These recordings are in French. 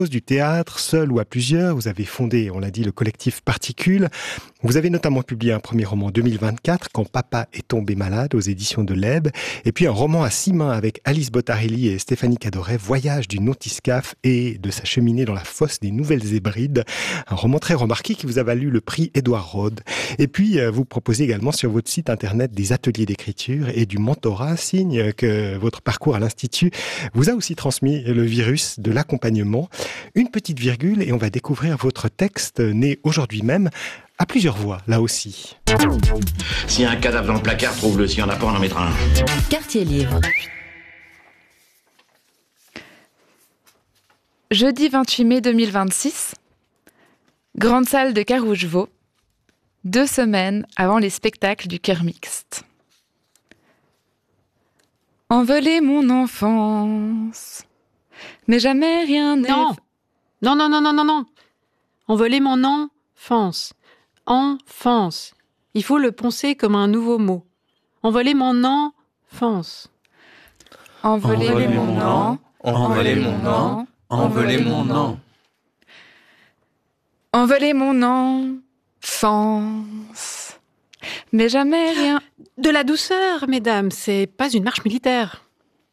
du théâtre, seul ou à plusieurs. Vous avez fondé, on l'a dit, le collectif Particules. Vous avez notamment publié un premier roman en 2024, Quand papa est tombé malade, aux éditions de l'Eb. Et puis un roman à 6 mains avec Alice Bottarelli et Stéphanie Cadoret, Voyage du Nautiscaf et de sa cheminée dans la fosse des Nouvelles Hébrides. Un roman très remarqué qui vous a valu le prix Édouard Rode. Et puis vous proposez également sur votre site internet des ateliers d'écriture et du mentorat, signe que votre parcours à l'Institut vous a aussi transmis le virus de l'accompagnement. Une petite virgule et on va découvrir votre texte né aujourd'hui même à plusieurs voix, là aussi. S'il y a un cadavre dans le placard, trouve-le. S'il n'y en a pas, on en mettra un. Quartier Livre. Jeudi 28 mai 2026, grande salle de Carouge-Vaux, 2 semaines avant les spectacles du Chœur Mixte. Envoler mon enfance, mais jamais rien n'est... Non. Envoler mon enfance. Enfance. Il faut le poncer comme un nouveau mot. Envoler mon enfance. Envoler mon an, Envoler mon an, envoler mon an. envoler mon enfance, mais jamais rien... De la douceur, mesdames, c'est pas une marche militaire.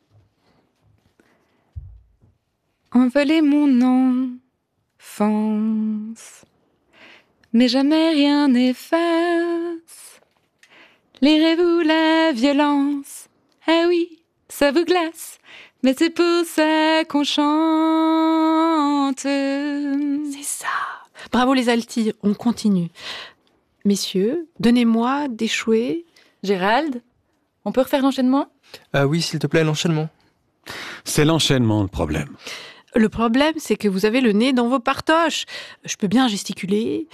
Envoler mon enfance, mais jamais rien n'efface. Lirez-vous la violence? Ah oui, ça vous glace, mais c'est pour ça qu'on chante. C'est ça. Bravo les altis, on continue. Messieurs, donnez-moi d'échouer. Gérald, on peut refaire l'enchaînement ? Oui, s'il te plaît, l'enchaînement. C'est l'enchaînement, le problème. Le problème, c'est que vous avez le nez dans vos partoches. Je peux bien gesticuler.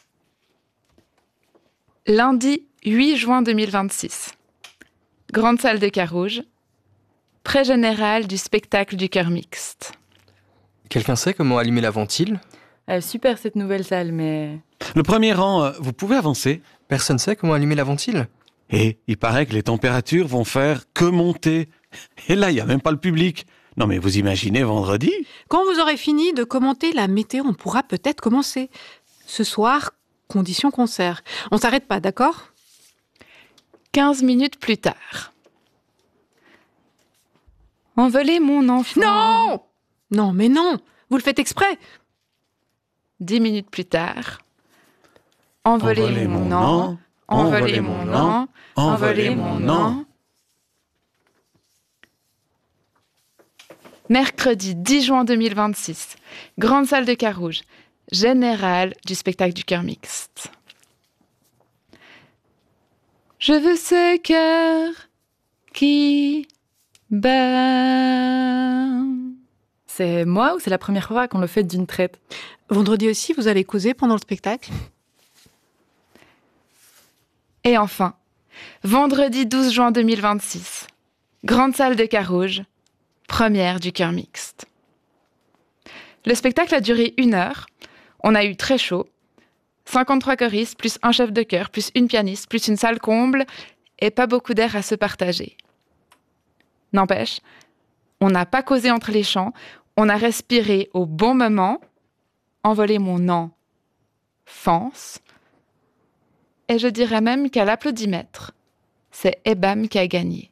Lundi 8 juin 2026. Grande salle de Carouge. Pré général du spectacle du Chœur Mixte. Quelqu'un sait comment allumer la ventile ? Super cette nouvelle salle, mais... Le premier rang, vous pouvez avancer. Personne sait comment allumer la ventile ? Et il paraît que les températures vont faire que monter. Et là, il n'y a même pas le public. Non mais vous imaginez vendredi ? Quand vous aurez fini de commenter la météo, on pourra peut-être commencer. Ce soir, condition concert. On s'arrête pas, d'accord ? 15 minutes plus tard. Envoler mon enfant... Non ! Non, mais non ! Vous le faites exprès ! 10 minutes plus tard. Envoler mon an, envoler mon an, envoler mon an. Mercredi 10 juin 2026, grande salle de Carouge, général du spectacle du Chœur Mixte. Je veux ce cœur qui bat. C'est moi ou c'est la première fois qu'on le fait d'une traite ? Vendredi aussi, vous allez causer pendant le spectacle ? Et enfin, vendredi 12 juin 2026, grande salle de Carouge, première du Chœur Mixte. Le spectacle a duré 1 heure. On a eu très chaud. 53 choristes, plus un chef de chœur, plus une pianiste, plus une salle comble, et pas beaucoup d'air à se partager. N'empêche, on n'a pas causé entre les chants, on a respiré au bon moment, envolé mon enfance, et je dirais même qu'à l'applaudimètre, c'est Ebam qui a gagné.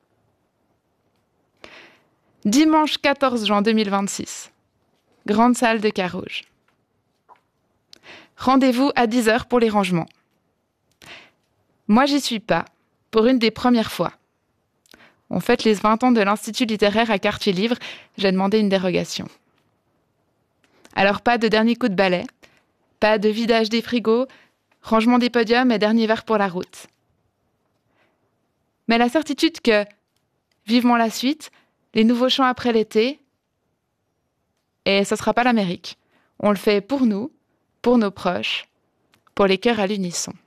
Dimanche 14 juin 2026, grande salle de Carouge. Rendez-vous à 10h pour les rangements. Moi, j'y suis pas, pour une des premières fois. On fête les 20 ans de l'Institut littéraire à Quartier Livre, j'ai demandé une dérogation. Alors pas de dernier coup de balai, pas de vidage des frigos, rangement des podiums et dernier verre pour la route. Mais la certitude que, vivement la suite, les nouveaux chants après l'été, et ce sera pas l'Amérique. On le fait pour nous, pour nos proches, pour les chœurs à l'unisson.